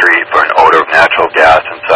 street for an odor of natural gas and